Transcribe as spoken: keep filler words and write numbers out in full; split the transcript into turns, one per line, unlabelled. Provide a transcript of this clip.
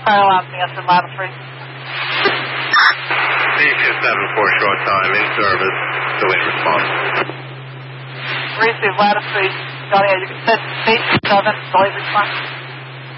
fire alarm answer ladder three.
C Q seven four short time in service. The wind response.
Receive ladder three. Johnny, you can set station seven. Delayed response.